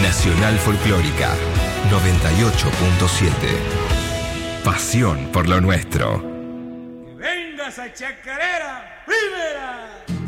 Nacional Folclórica 98.7. Pasión por lo nuestro. ¡Que venga esa chacarera! ¡Primera!